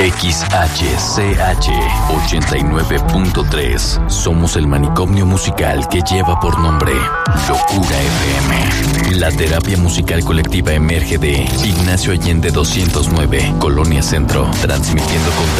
XHCH 89.3. Somos el manicomio musical que lleva por nombre Locura FM. La terapia musical colectiva emerge de Ignacio Allende 209, Colonia Centro, transmitiendo con